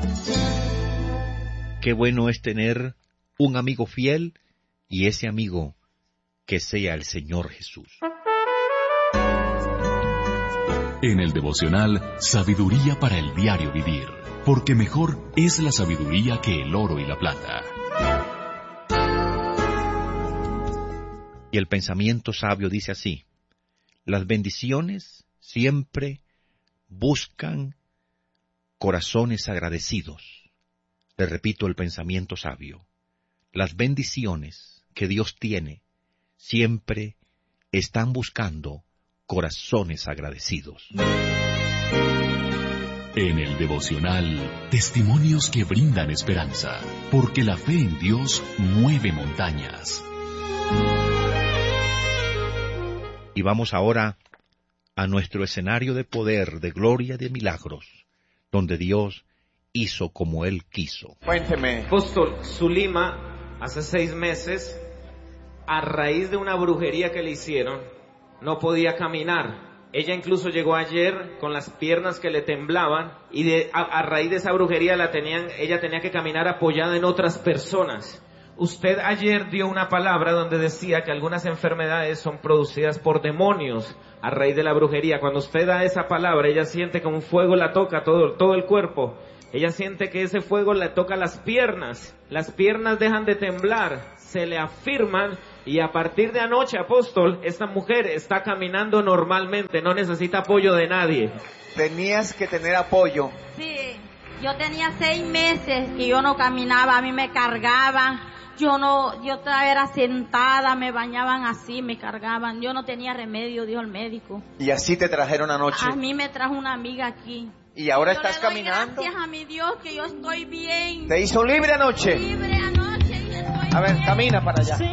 Qué bueno es tener un amigo fiel y ese amigo que sea el Señor Jesús. En el devocional, sabiduría para el diario vivir, porque mejor es la sabiduría que el oro y la plata. Y el pensamiento sabio dice así: las bendiciones siempre buscan corazones agradecidos. Le repito el pensamiento sabio: las bendiciones que Dios tiene siempre están buscando corazones agradecidos. En el devocional, testimonios que brindan esperanza, porque la fe en Dios mueve montañas. Y vamos ahora a nuestro escenario de poder, de gloria, de milagros, donde Dios hizo como Él quiso. Cuénteme. Apóstol, Zulima, hace 6 meses, a raíz de una brujería que le hicieron, no podía caminar. Ella incluso llegó ayer con las piernas que le temblaban y a raíz de esa brujería ella tenía que caminar apoyada en otras personas. Usted ayer dio una palabra donde decía que algunas enfermedades son producidas por demonios a raíz de la brujería. Cuando usted da esa palabra, ella siente que un fuego la toca todo el cuerpo. Ella siente que ese fuego le toca las piernas dejan de temblar, se le afirman y a partir de anoche, apóstol, esta mujer está caminando normalmente, no necesita apoyo de nadie. Tenías que tener apoyo. Sí, yo tenía 6 meses que yo no caminaba, a mí me cargaban, yo era sentada, me bañaban así, me cargaban, yo no tenía remedio, dijo el médico. Y así te trajeron anoche. A mí me trajo una amiga aquí. Y ahora yo estás le doy caminando. Gracias a mi Dios que yo estoy bien. Te hizo libre anoche. Libre anoche y estoy A ver, bien. camina para allá.